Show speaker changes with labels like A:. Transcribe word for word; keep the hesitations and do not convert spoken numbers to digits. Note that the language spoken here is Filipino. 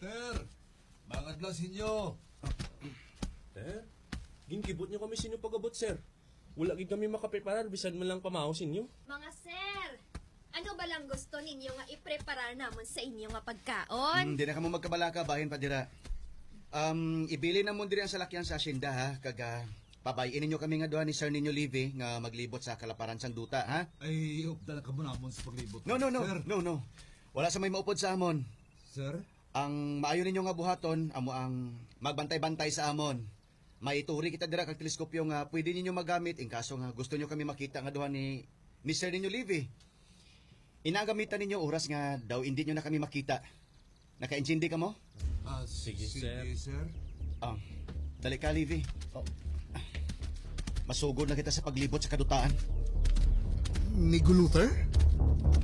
A: Sir, bangad lang sinyo.
B: Sir, ginkibot niyo kami sinyo pagabot, sir. Wala gid kami makapreparar bisan man lang pamahaw sinyo.
C: Mga sir, ano ba lang gusto ninyo nga ipreparar namon sa inyo nga pagkaon?
D: Hindi na ka mo magkabalaka, bahin pa dira. Um, ibili na mo diri ang salakyan sa asyenda, ha? Kaga, pabayin ninyo kami nga doon ni Sir Ninyo Livy nga maglibot sa kalaparan sang duta, ha?
A: Ay, upda na ka mo namon sa paglibot.
D: No, no, no,
A: Sir.
D: no, no. Wala sa may maupod sa amon.
A: Sir?
D: Ang maayo ninyo nga buhaton, amo ang magbantay-bantay sa amon. Maituri kita dira kag teleskopyo nga pwede ninyo magamit in kaso nga gusto nyo kami makita nga duha ni ni Sir Ninyo Livy. Inagamitan ninyo oras nga daw hindi nyo na kami makita. Naka-intindi ka mo?
A: Ah,
B: Sige, sir.
A: sir.
D: Ah, dali ka, Livy.
B: Oh.
D: Masugod na kita sa paglibot sa kadutaan.
A: Nigo Luther?